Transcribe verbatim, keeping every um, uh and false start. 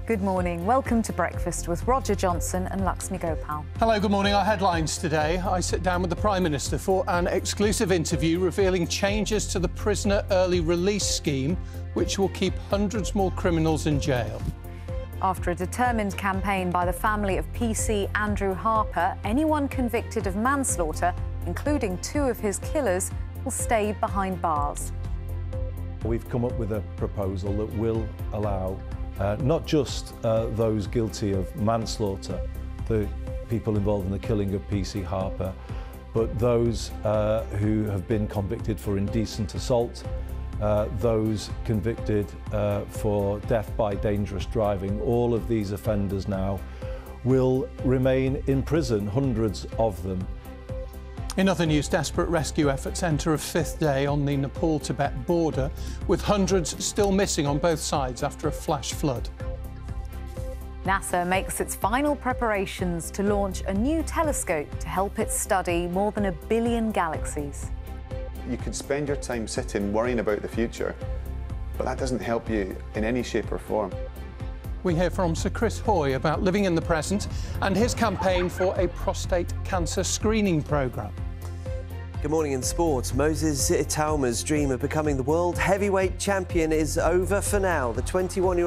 Good morning. Welcome to Breakfast with Roger Johnson and Laxmi Gopal. Hello, good morning. Our headlines today. I sit down with the Prime Minister for an exclusive interview revealing changes to the prisoner early release scheme, which will keep hundreds more criminals in jail. After a determined campaign by the family of P C Andrew Harper, anyone convicted of manslaughter, including two of his killers, will stay behind bars. We've come up with a proposal that will allow Uh, not just uh, those guilty of manslaughter, the people involved in the killing of P C Harper, but those uh, who have been convicted for indecent assault, uh, those convicted uh, for death by dangerous driving. All of these offenders now will remain in prison, hundreds of them. In other news, desperate rescue efforts enter a fifth day on the Nepal-Tibet border, with hundreds still missing on both sides after a flash flood. NASA makes its final preparations to launch a new telescope to help it study more than a billion galaxies. You could spend your time sitting worrying about the future, but that doesn't help you in any shape or form. We hear from Sir Chris Hoy about living in the present and his campaign for a prostate cancer screening programme. Good morning in sports. Moses Itauma's dream of becoming the world heavyweight champion is over for now. The twenty-one-year-old